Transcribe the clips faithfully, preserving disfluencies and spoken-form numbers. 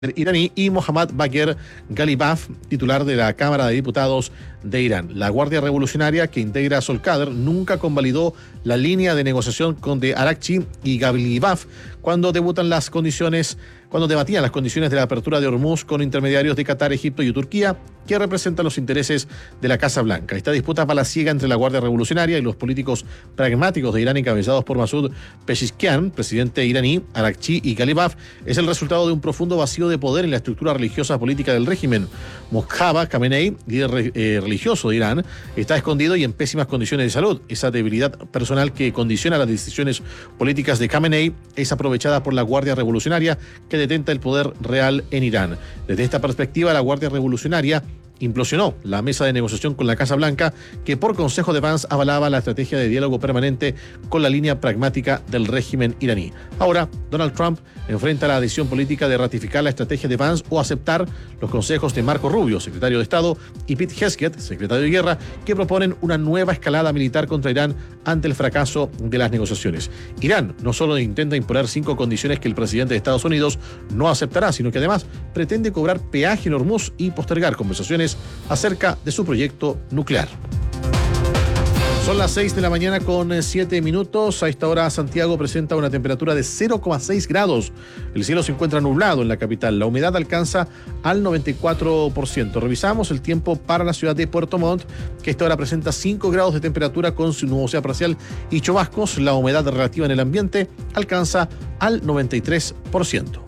iraní, y Mohammad Bagher Ghalibaf, titular de la Cámara de Diputados de Irán. La Guardia Revolucionaria, que integra a Solkader, nunca convalidó la línea de negociación con de Arakchi y Ghalibaf cuando debutan las condiciones, cuando debatían las condiciones de la apertura de Hormuz con intermediarios de Qatar, Egipto y Turquía, que representan los intereses de la Casa Blanca. Esta disputa palaciega entre la Guardia Revolucionaria y los políticos pragmáticos de Irán encabezados por Masoud Pezeshkian, presidente iraní, Arakchi y Ghalibaf, es el resultado de un profundo vacío de poder en la estructura religiosa política del régimen. Mojtaba Khamenei, líder eh, religioso de Irán, está escondido y en pésimas condiciones de salud. Esa debilidad personal que condiciona las decisiones políticas de Khamenei es aprovechada por la Guardia Revolucionaria, que detenta el poder real en Irán. Desde esta perspectiva, la Guardia Revolucionaria implosionó la mesa de negociación con la Casa Blanca, que por consejo de Vance avalaba la estrategia de diálogo permanente con la línea pragmática del régimen iraní. Ahora, Donald Trump enfrenta la decisión política de ratificar la estrategia de Vance o aceptar los consejos de Marco Rubio, secretario de Estado, y Pete Hegseth, secretario de Guerra, que proponen una nueva escalada militar contra Irán ante el fracaso de las negociaciones. Irán no solo intenta imponer cinco condiciones que el presidente de Estados Unidos no aceptará, sino que además pretende cobrar peaje en Hormuz y postergar conversaciones acerca de su proyecto nuclear. Son las seis de la mañana con siete minutos. A esta hora Santiago presenta una temperatura de cero coma seis grados. El cielo se encuentra nublado en la capital. La humedad alcanza al noventa y cuatro por ciento. Revisamos el tiempo para la ciudad de Puerto Montt, que a esta hora presenta cinco grados de temperatura con su nubosidad parcial y chubascos. La humedad relativa en el ambiente alcanza al noventa y tres por ciento.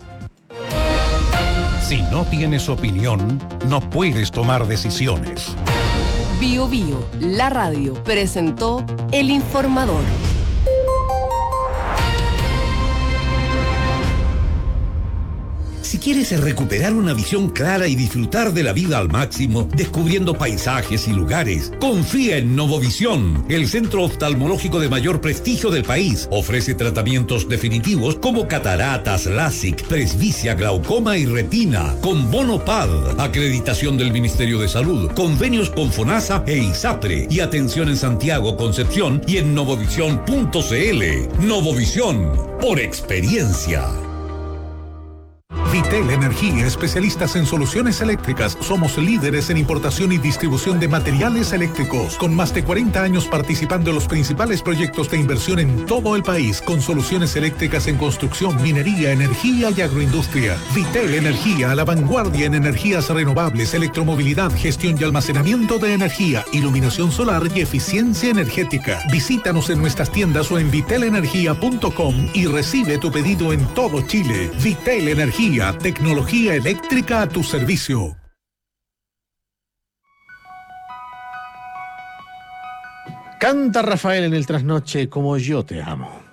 Si no tienes opinión, no puedes tomar decisiones. Bio Bio, la radio, presentó El Informador. Si quieres recuperar una visión clara y disfrutar de la vida al máximo, descubriendo paisajes y lugares, confía en Novovisión, el centro oftalmológico de mayor prestigio del país. Ofrece tratamientos definitivos como cataratas, LASIK, presbicia, glaucoma y retina, con bono P A D, acreditación del Ministerio de Salud, convenios con FONASA e ISAPRE, y atención en Santiago, Concepción y en novovisión punto cl. Novovisión, por experiencia. Vitel Energía, especialistas en soluciones eléctricas. Somos líderes en importación y distribución de materiales eléctricos, con más de cuarenta años participando en los principales proyectos de inversión en todo el país, con soluciones eléctricas en construcción, minería, energía y agroindustria. Vitel Energía, a la vanguardia en energías renovables, electromovilidad, gestión y almacenamiento de energía, iluminación solar y eficiencia energética. Visítanos en nuestras tiendas o en vitel energía punto com y recibe tu pedido en todo Chile. Vitel Energía, tecnología eléctrica a tu servicio. Canta Rafael en el trasnoche, Como yo te amo.